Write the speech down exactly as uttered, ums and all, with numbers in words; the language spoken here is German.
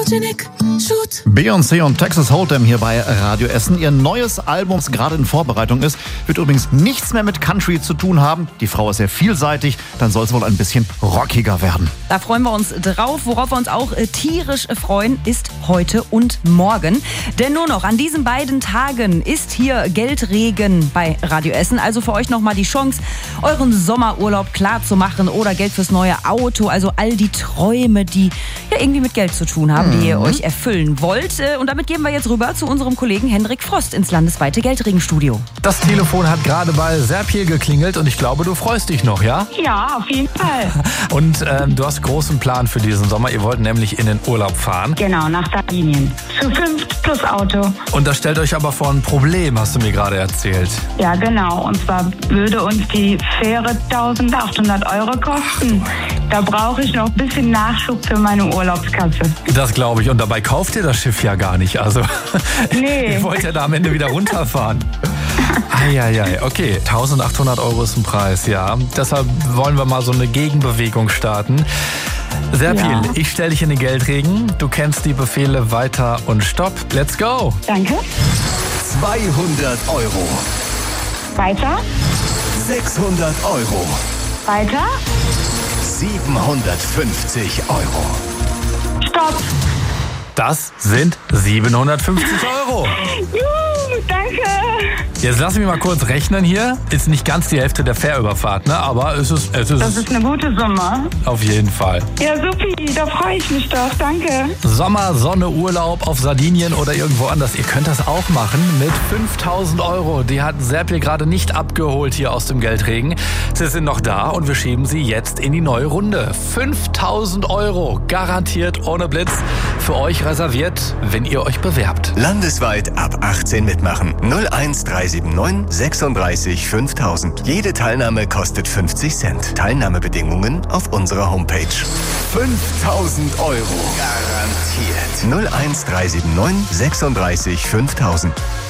Photogenic Shoot. Beyoncé und Texas Hold'em hier bei Radio Essen. Ihr neues Album, das gerade in Vorbereitung ist, wird übrigens nichts mehr mit Country zu tun haben. Die Frau ist sehr vielseitig, dann soll es wohl ein bisschen rockiger werden. Da freuen wir uns drauf. Worauf wir uns auch äh, tierisch freuen, ist heute und morgen. Denn nur noch an diesen beiden Tagen ist hier Geldregen bei Radio Essen. Also für euch nochmal die Chance, euren Sommerurlaub klar zu machen oder Geld fürs neue Auto. Also all die Träume, die ja irgendwie mit Geld zu tun haben, mhm. die ihr euch erfüllen wollt. Und damit gehen wir jetzt rüber zu unserem Kollegen Hendrik Frost ins landesweite Geldregenstudio. Das Telefon hat gerade bei Serpil geklingelt und ich glaube, du freust dich noch, ja? Ja, auf jeden Fall. Und ähm, du hast großen Plan für diesen Sommer. Ihr wollt nämlich in den Urlaub fahren. Genau, nach Sardinien. Zu fünft plus Auto. Und das stellt euch aber vor ein Problem, hast du mir gerade erzählt. Ja, genau. Und zwar würde uns die Fähre eintausendachthundert Euro kosten. Da brauche ich noch ein bisschen Nachschub für meine Urlaubskasse. Das glaube ich. Und dabei kauft ihr das Schiff ja gar nicht. Also, nee. Ihr wollt ja da am Ende wieder runterfahren. Eieiei, okay. eintausendachthundert Euro ist ein Preis, ja. Deshalb wollen wir mal so eine Gegenbewegung starten. Serpil, ja. Ich stelle dich in den Geldregen. Du kennst die Befehle weiter und stopp. Let's go. Danke. zweihundert Euro. Weiter. sechshundert Euro. Weiter. siebenhundertfünfzig Euro. Stopp. Das sind siebenhundertfünfzig Euro. Juhu, danke. Jetzt lass mich mal kurz rechnen hier. Ist nicht ganz die Hälfte der Fährüberfahrt, ne? Aber es ist, es ist... Das ist eine gute Summe. Auf jeden Fall. Ja, supi, da freue ich mich doch. Danke. Sommer, Sonne, Urlaub auf Sardinien oder irgendwo anders. Ihr könnt das auch machen mit fünftausend Euro. Die hat Serpil gerade nicht abgeholt hier aus dem Geldregen. Sie sind noch da und wir schieben sie jetzt in die neue Runde. fünftausend Euro, garantiert ohne Blitz, für euch reserviert, wenn ihr euch bewerbt. Landesweit ab achtzehn mitmachen. null eins drei sieben neun sechsunddreißig fünftausend. Jede Teilnahme kostet fünfzig Cent. Teilnahmebedingungen auf unserer Homepage. fünftausend Euro. Garantiert. null eins drei sieben neun sechsunddreißig fünftausend.